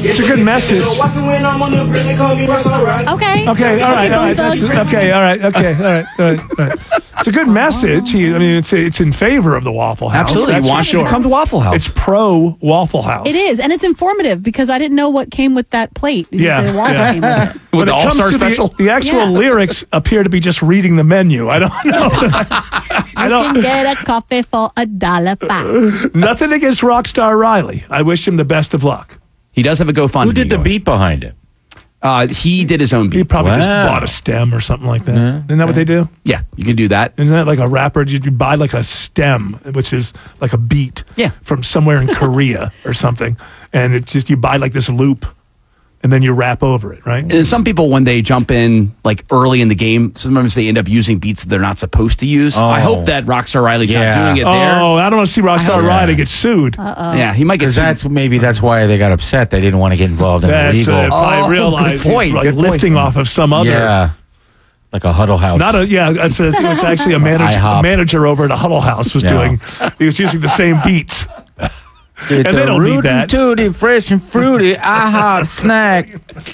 It's a good message. Okay. Okay, all right. It's a good message. It's in favor of the Waffle House. Absolutely. He wants you to come to Waffle House. It's pro Waffle House. It is, and it's informative because I didn't know what came with that plate. Came with it. With the All-Star Special? The actual lyrics appear to be just reading the menu. I don't know. You can get a coffee for $1.05. Nothing against Rockstar Riley. I wish him the best of luck. He does have a GoFundMe. Who did the beat behind it? He did his own beat. He probably just bought a stem or something like that. Yeah. Isn't that what they do? Yeah, you can do that. Isn't that like a rapper? You buy like a stem, which is like a beat from somewhere in Korea or something. And it's just, you buy like this loop and then you rap over it, right? And some people, when they jump in like early in the game, sometimes they end up using beats that they're not supposed to use. I hope that Rockstar Riley's not doing it there. Oh, I don't want to see Rockstar Riley get sued. Yeah, he might get sued. Maybe that's why they got upset. They didn't want to get involved in illegal. I realized good point. Like lifting off of some other. Yeah. Like a Huddle House. It was actually a manager over at a Huddle House was doing. He was using the same beats. It's and they don't need that. Tooty, fresh and fruity, IHOP snack.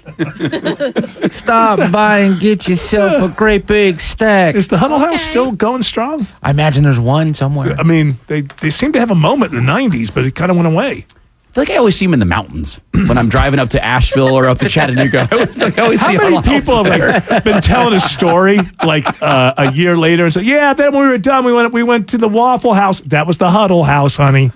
Stop by and get yourself a great big stack. Is the Huddle House still going strong? I imagine there's one somewhere. I mean, they seem to have a moment in the 90s, but it kind of went away. I feel like I always see him in the mountains when I'm driving up to Asheville or up to Chattanooga. I always see How many people have been telling a story like a year later and say, "Yeah, then when we were done, we went to the Waffle House. That was the Huddle House, honey."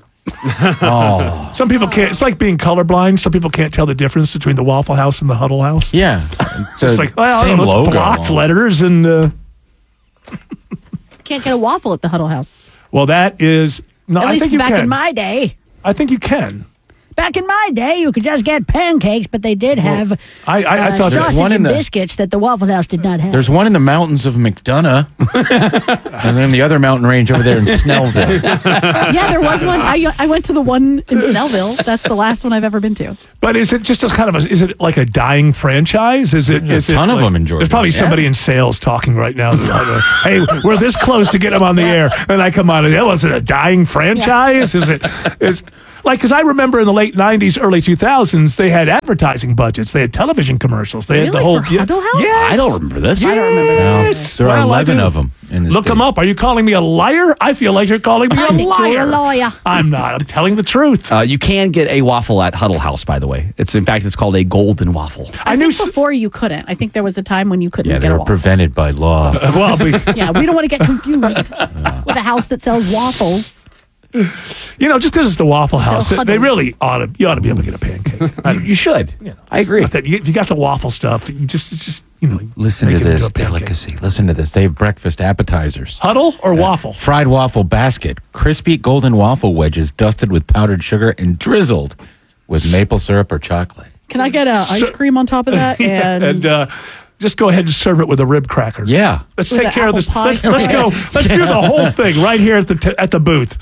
Some people can't. It's like being colorblind. Some people can't tell the difference between the Waffle House and the Huddle House. Yeah, it's like, well, same those logo. blocked letters and. Can't get a waffle at the Huddle House. Well, that is no. At I least think you back can. in my day. I think you can. Back in my day, you could just get pancakes, but they did have I thought sausage one in and the- biscuits that the Waffle House did not have. There's one in the mountains of McDonough, and then the other mountain range over there in Snellville. Yeah, there was one. I went to the one in Snellville. That's the last one I've ever been to. But is it just a kind of is it like a dying franchise? Is it? There's a ton of them in Georgia. There's probably somebody in sales talking right now. Hey, we're this close to getting them on the air, and I come on. Was it a dying franchise? Is like, because I remember in the late 90s, early 2000s, they had advertising budgets. They had television commercials. They had the whole. For Huddle House? Yes. I don't remember this. I don't remember that. Yes. There are Well, 11 I do. of them in the Look state. them up. Are you calling me a liar? I feel like you're calling me I a think liar. you're a lawyer. I'm not. I'm telling the truth. You can get a waffle at Huddle House, by the way. It's called a golden waffle. I think before you couldn't. I think there was a time when you couldn't Yeah, get they a were waffle. prevented by law. Well, Yeah, we don't want to get confused with a house that sells waffles. just because it's the Waffle House, Huddle. they really ought to. You ought to be able to get a pancake. You should. I agree. Not that if you got the waffle stuff, it's just Listen make to it into this a pancake. delicacy. Listen to this. They have breakfast appetizers. Huddle or waffle? Fried waffle basket. Crispy golden waffle wedges dusted with powdered sugar and drizzled with maple syrup or chocolate. Can I get ice cream on top of that? And just go ahead and serve it with a rib cracker. Yeah. Let's With take the care of apple this. pie. Let's go. Let's do the whole thing right here at the booth.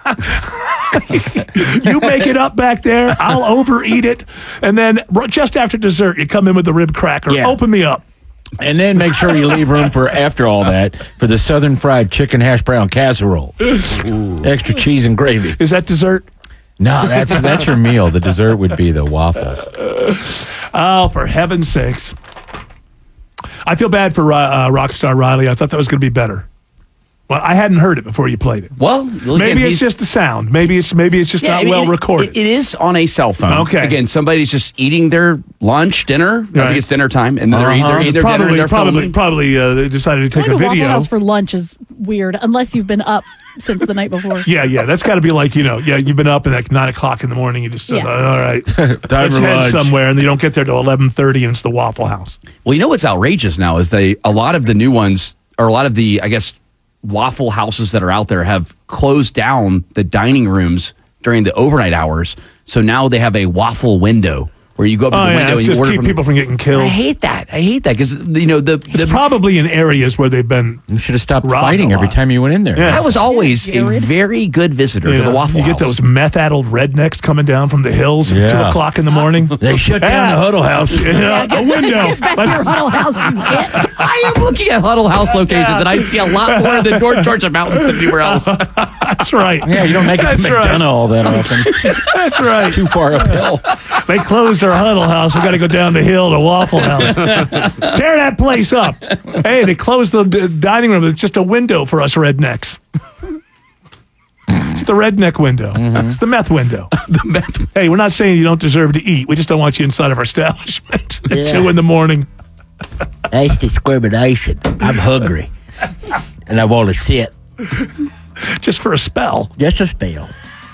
You make it up back there. I'll overeat it, and then just after dessert, you come in with the rib cracker. Yeah. Open me up. And then make sure you leave room for, after all that, for the southern fried chicken hash brown casserole. Extra cheese and gravy. Is that dessert? No, that's your meal. The dessert would be the waffles. Oh, for heaven's sakes. I feel bad for Rockstar Riley. I thought that was going to be better. Well, I hadn't heard it before you played it. Well, Maybe it's just the sound. Maybe it's just not well recorded. It is on a cell phone. Okay. Again, somebody's just eating their lunch, dinner. I think it's dinner time, and then they're eating their dinner and they're filming. Probably they decided to take Going a to video. Waffle House for lunch is weird, unless you've been up since the night before. Yeah, that's got to be like, you've been up at like 9 o'clock in the morning. You just said, all right, let's for head lunch. somewhere, and you don't get there till 11:30, and it's the Waffle House. Well, you know what's outrageous now is a lot of the new ones, or a lot of the, I guess, Waffle Houses that are out there have closed down the dining rooms during the overnight hours. So now they have a waffle window where you go up to the window and you just order keep from people from getting killed. I hate that because It's probably in areas where they've been. You should have stopped robbed fighting a every lot. time you went in there. Yeah. I was always a Jared. very good visitor to the Waffle you House. get those meth-addled rednecks coming down from the hills at 2 o'clock in the morning. They shut down the Huddle House. A window. Back to your Huddle House, you get. I am looking at Huddle House locations, and I see a lot more in the North Georgia mountains than anywhere else. That's right. Yeah, you don't make it to McDonough all that often. That's right. Too far uphill. They closed our Huddle House. We got to go down the hill to Waffle House. Tear that place up. Hey, they closed the dining room. It's just a window for us rednecks. It's the redneck window. It's the meth window. Hey, we're not saying you don't deserve to eat. We just don't want you inside of our establishment at 2 a.m. That's discrimination. I'm hungry. And I want to sit. Just for a spell. Just a spell.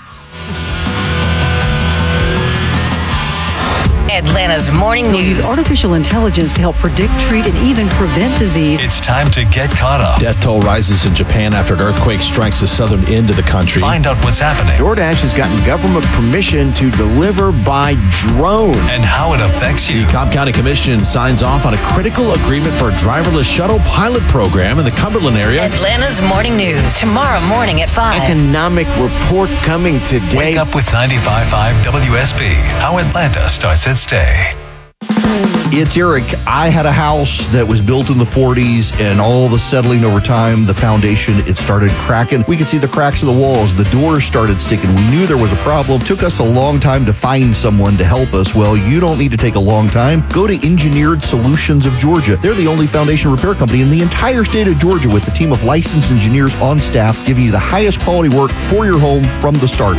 Atlanta's morning news. Use artificial intelligence to help predict, treat, and even prevent disease. It's time to get caught up. Death toll rises in Japan after an earthquake strikes the southern end of the country. Find out what's happening DoorDash has gotten government permission to deliver by drone. and how it affects you. Cobb County Commission signs off on a critical agreement for a driverless shuttle pilot program in the Cumberland area. Atlanta's morning news. Tomorrow morning at 5. Economic report coming today. Wake up with 95.5 WSB. How Atlanta starts its day. It's Eric. I had a house that was built in the 40s, and all the settling over time, the foundation, it started cracking. We could see the cracks of the walls. The doors started sticking. We knew there was a problem. Took us a long time to find someone to help us. Well, you don't need to take a long time. Go to Engineered Solutions of Georgia. They're the only foundation repair company in the entire state of Georgia with a team of licensed engineers on staff giving you the highest quality work for your home from the start.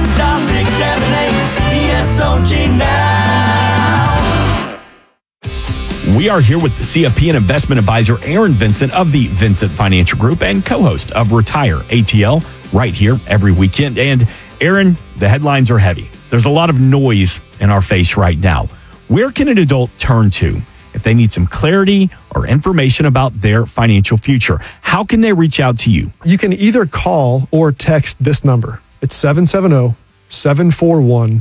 We are here with the CFP and investment advisor Aaron Vincent of the Vincent Financial Group and co-host of Retire ATL right here every weekend. And Aaron, the headlines are heavy. There's a lot of noise in our face right now. Where can an adult turn to if they need some clarity or information about their financial future? How can they reach out to you? You can either call or text this number. It's 770-741-0120.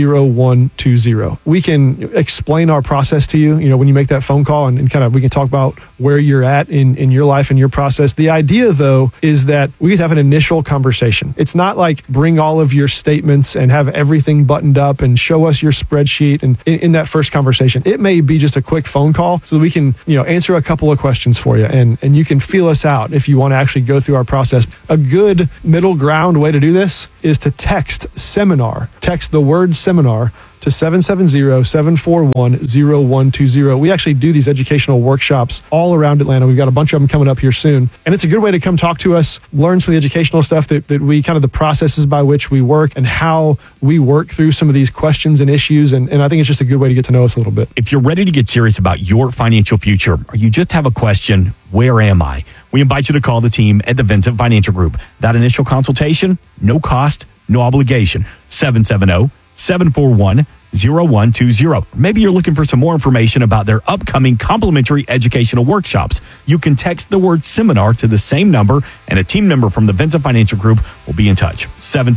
We can explain our process to you, when you make that phone call and kind of, we can talk about where you're at in your life and your process. The idea though, is that we have an initial conversation. It's not like bring all of your statements and have everything buttoned up and show us your spreadsheet. And in that first conversation, it may be just a quick phone call so that we can, answer a couple of questions for you and you can feel us out if you want to actually go through our process. A good middle ground way to do this is to text seminar, text the word seminar to 770-741-0120. We actually do these educational workshops all around Atlanta. We've got a bunch of them coming up here soon. And it's a good way to come talk to us, learn some of the educational stuff that we kind of the processes by which we work and how we work through some of these questions and issues. And I think it's just a good way to get to know us a little bit. If you're ready to get serious about your financial future or you just have a question, where am I? We invite you to call the team at the Vincent Financial Group. That initial consultation, no cost, no obligation. 770-741-0120. Maybe you're looking for some more information about their upcoming complimentary educational workshops. You can text the word seminar to the same number, and a team member from the Vincent Financial Group will be in touch.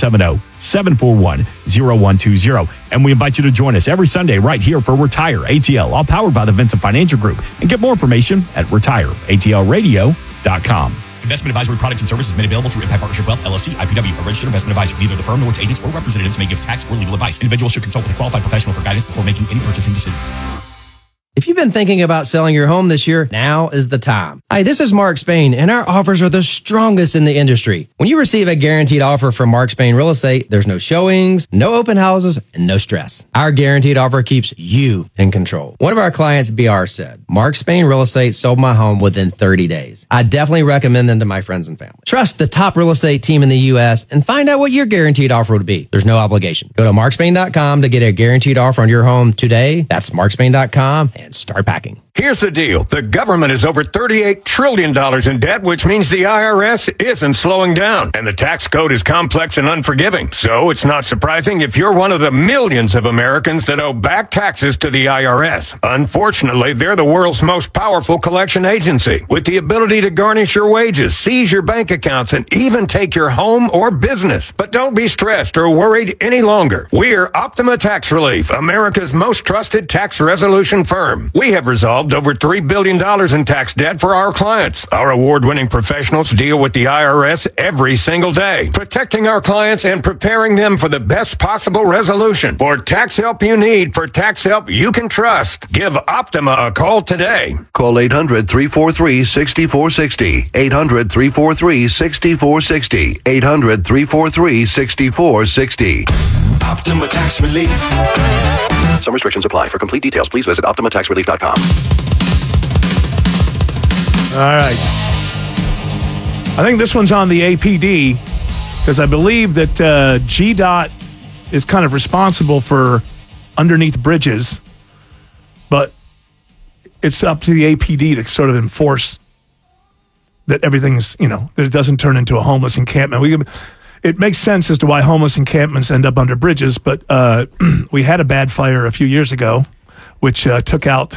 770-741-0120. And we invite you to join us every Sunday right here for Retire ATL, all powered by the Vincent Financial Group. And get more information at retireatlradio.com. Investment advisory products and services made available through Impact Partnership Wealth, LLC, IPW, a registered investment advisor. Neither the firm nor its agents or representatives may give tax or legal advice. Individuals should consult with a qualified professional for guidance before making any purchasing decisions. If you've been thinking about selling your home this year, now is the time. Hi, this is Mark Spain, and our offers are the strongest in the industry. When you receive a guaranteed offer from Mark Spain Real Estate, there's no showings, no open houses, and no stress. Our guaranteed offer keeps you in control. One of our clients, BR, said, Mark Spain Real Estate sold my home within 30 days. I definitely recommend them to my friends and family. Trust the top real estate team in the U.S. and find out what your guaranteed offer would be. There's no obligation. Go to markspain.com to get a guaranteed offer on your home today. That's markspain.com and start packing. Here's the deal. The government is over $38 trillion in debt, which means the IRS isn't slowing down. And the tax code is complex and unforgiving. So it's not surprising if you're one of the millions of Americans that owe back taxes to the IRS. Unfortunately, they're the world's most powerful collection agency, with the ability to garnish your wages, seize your bank accounts, and even take your home or business. But don't be stressed or worried any longer. We're Optima Tax Relief, America's most trusted tax resolution firm. We have resolved solved over $3 billion in tax debt for our clients. Our award-winning professionals deal with the IRS every single day, protecting our clients and preparing them for the best possible resolution. For tax help you need, for tax help you can trust, give Optima a call today. Call 800-343-6460. 800-343-6460. 800-343-6460. Optima Tax Relief. Some restrictions apply. For complete details, please visit OptimaTaxRelief.com. All right. I think this one's on the APD because I believe that GDOT is kind of responsible for underneath bridges, but it's up to the APD to sort of enforce that everything's, that it doesn't turn into a homeless encampment. It makes sense as to why homeless encampments end up under bridges, but we had a bad fire a few years ago, which took out,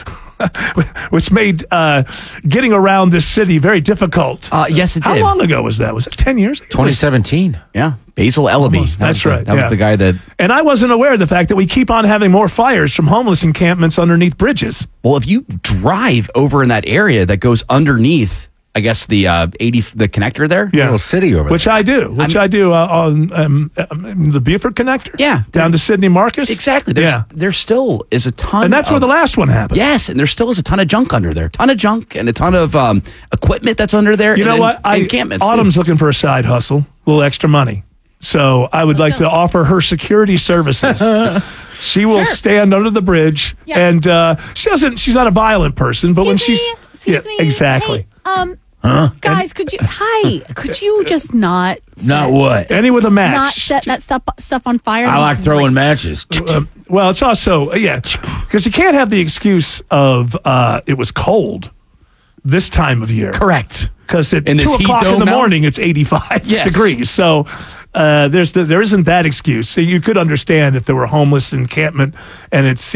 which made getting around this city very difficult. Yes, it did. How long ago was that? Was it 10 years ago? 2017. Yeah, Basil Ellaby. That's right. That was the guy that... And I wasn't aware of the fact that we keep on having more fires from homeless encampments underneath bridges. Well, if you drive over in that area that goes underneath... I guess the the connector there, little city over which there. I do on the Beaufort connector, down to Sidney Marcus, exactly. There still is a ton, and that's where the last one happened. Yes, and there still is a ton of junk under there, and a ton of equipment that's under there. You know what? Encampments. Autumn's looking for a side hustle, a little extra money, so I would like to offer her security services. She will stand under the bridge, and she's not a violent person, but when she's exactly. Hey, guys, could you just not what? Any with a match. Not set that stuff on fire? I like throwing matches. Well, it's also, because you can't have the excuse of it was cold this time of year. Correct. Because at 2 o'clock in the morning, it's 85 degrees. So there isn't that excuse. So you could understand if there were homeless encampment and it's,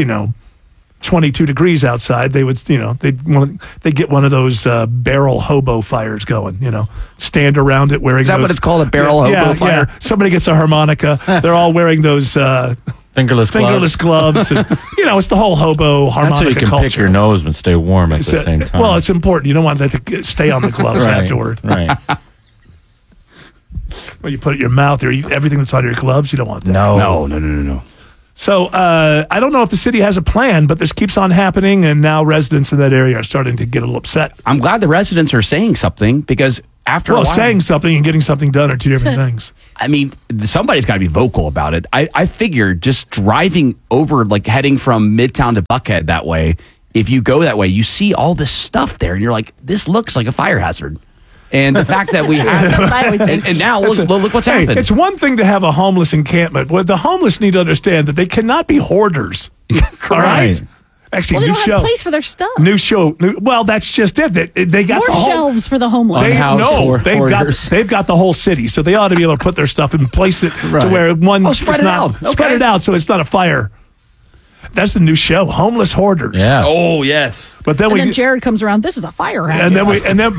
22 degrees outside, they would, they'd get one of those barrel hobo fires going, stand around it wearing. Is that what it's called, a barrel hobo fire? Yeah. Somebody gets a harmonica. They're all wearing those fingerless gloves. And, it's the whole hobo harmonica so you can culture. pick your nose and stay warm at the same time. Well, it's important. You don't want that to stay on the gloves afterward. Right. When you put it in your mouth or eat everything that's on your gloves, you don't want that. No. So I don't know if the city has a plan, but this keeps on happening, and now residents in that area are starting to get a little upset. I'm glad the residents are saying something because after a while... saying something and getting something done are two different things. I mean, somebody's got to be vocal about it. I figured just driving over, like heading from Midtown to Buckhead that way, if you go that way, you see all this stuff there, and you're like, this looks like a fire hazard. And the fact that we have, and now look what's happened. It's one thing to have a homeless encampment, but the homeless need to understand that they cannot be hoarders. All right. Actually, they new don't show. have a place for their stuff. New show. Well, that's just it. They got more shelves for the homeless. They've got the whole city, so they ought to be able to put their stuff and place it to where one spread it out. Spread it out so it's not a fire. That's the new show, Homeless Hoarders. Yeah. Oh yes. But then then Jared comes around. This is a fire hazard. Then we.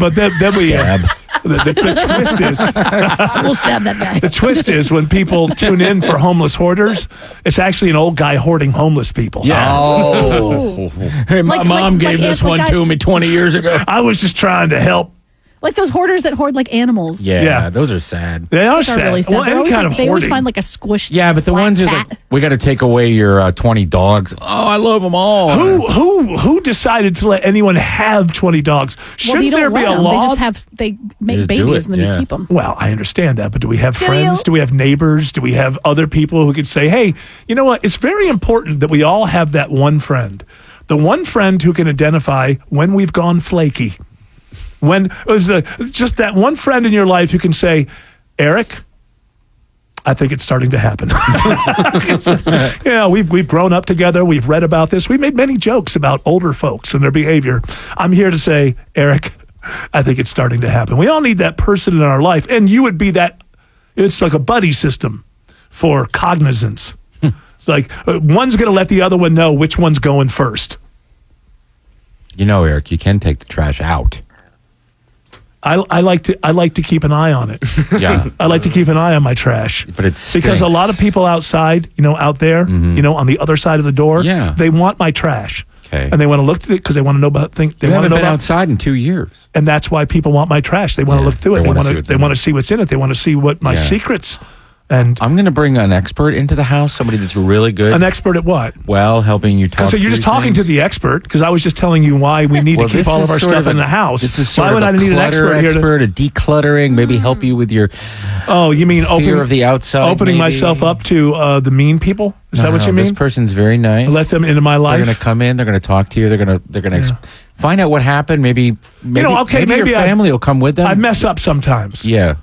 The twist is we'll stab that guy. The twist is when people tune in for Homeless Hoarders, it's actually an old guy hoarding homeless people. Yeah. Oh. Hey, my mom gave this one to me 20 years ago. I was just trying to help. Like those hoarders that hoard like animals. Yeah, those are sad. They are sad. Really sad. Well, any kind of they always hoarding. find like a squished. Yeah, but the ones who's like, we got to take away your 20 dogs. Oh, I love them all. Who decided to let anyone have 20 dogs? Shouldn't there be a law? They make babies and then you keep them. Well, I understand that, but do we have friends? Do we have neighbors? Do we have other people who could say, hey, you know what? It's very important that we all have that one friend. The one friend who can identify when we've gone flaky. When it was just that one friend in your life who can say, Eric, I think it's starting to happen. We've grown up together. We've read about this. We made many jokes about older folks and their behavior. I'm here to say, Eric, I think it's starting to happen. We all need that person in our life. And you would be that. It's like a buddy system for cognizance. It's like one's going to let the other one know which one's going first. Eric, you can take the trash out. I like to keep an eye on it. Yeah. I like to keep an eye on my trash. But it's because a lot of people outside, out there, on the other side of the door, they want my trash. Okay. And they want to look through it because they want to know about things. They You want to haven't know been about outside in 2 years. And that's why people want my trash. They want to look through it. They want to see what's in it. They want to see what my secrets. And I'm going to bring an expert into the house, somebody that's really good. An expert at what? Well, helping you talk. So you're just talking to the expert because I was just telling you why we need to keep all of our stuff in the house. This is why would I need an expert here to decluttering, maybe help you with your you mean fear of the outside, opening myself up to the mean people? Is that what you mean? This person's very nice. Let them into my life. They're going to come in. They're going to talk to you. They're going to find out what happened. Maybe your family will come with them. I mess up sometimes. Yeah.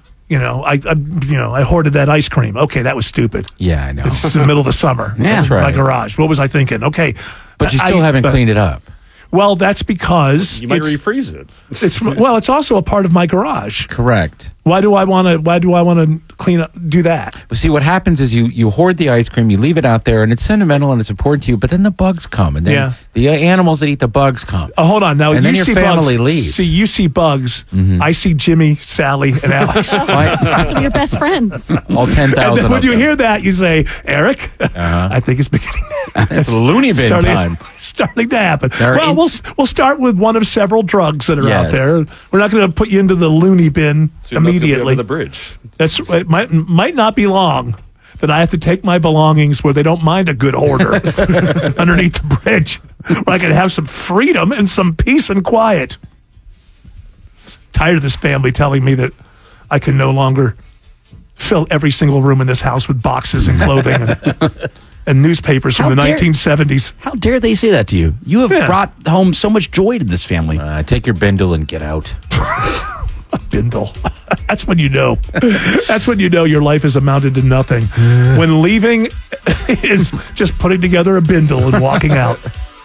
I hoarded that ice cream. Okay, that was stupid. Yeah, I know. It's the middle of the summer. That's right. My garage. What was I thinking? Okay. But you still haven't cleaned it up. Well, that's because you might refreeze it. It's also a part of my garage. Correct. Why do I want to clean up? Do that? But see, what happens is you hoard the ice cream, you leave it out there, and it's sentimental and it's important to you. But then the bugs come, and then the animals that eat the bugs come. Oh, hold on. Now and you then your see family bugs. leaves. See, you see bugs. I see Jimmy, Sally, and Alex. Some of your best friends. All 10,000. When you hear that, you say, Eric, I think it's beginning. It's loony bin time. Starting to happen. We'll start with one of several drugs that are out there. We're not going to put you into the loony bin immediately. Over the bridge. It might not be long that I have to take my belongings where they don't mind a good hoarder underneath the bridge, where I can have some freedom and some peace and quiet. Tired of this family telling me that I can no longer fill every single room in this house with boxes and clothing and newspapers from the 1970s. How dare they say that to you? You have brought home so much joy to this family. Take your bindle and get out. A bindle. That's when you know. That's when you know your life has amounted to nothing. When leaving is just putting together a bindle and walking out.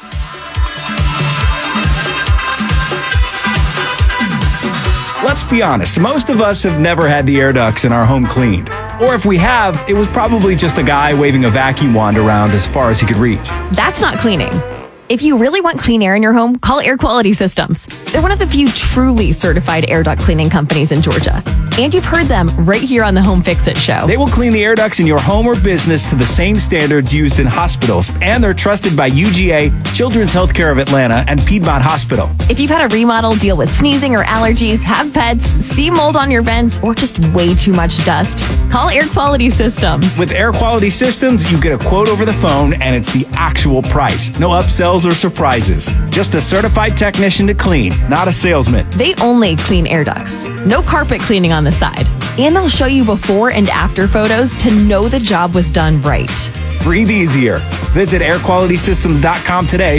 Let's be honest, most of us have never had the air ducts in our home cleaned. Or if we have, it was probably just a guy waving a vacuum wand around as far as he could reach. That's not cleaning. If you really want clean air in your home, call Air Quality Systems. They're one of the few truly certified air duct cleaning companies in Georgia. And you've heard them right here on the Home Fix-It Show. They will clean the air ducts in your home or business to the same standards used in hospitals. And they're trusted by UGA, Children's Healthcare of Atlanta, and Piedmont Hospital. If you've had a remodel, deal with sneezing or allergies, have pets, see mold on your vents, or just way too much dust, call Air Quality Systems. With Air Quality Systems, you get a quote over the phone, and it's the actual price. No upsells or surprises. Just a certified technician to clean, not a salesman. They only clean air ducts. No carpet cleaning on the side. And they'll show you before and after photos to know the job was done right. Breathe easier. Visit airqualitysystems.com today